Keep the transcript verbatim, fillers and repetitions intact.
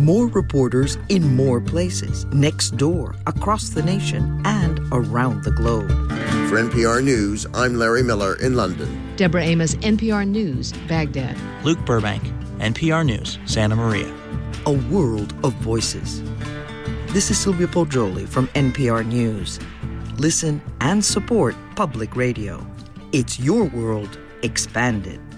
More reporters in more places, next door, across the nation, and around the globe. For N P R News, I'm Larry Miller in London. Deborah Amos, N P R News, Baghdad. Luke Burbank, N P R News, Santa Maria. A world of voices. This is Sylvia Poggioli from N P R News. Listen and support public radio. It's your world expanded.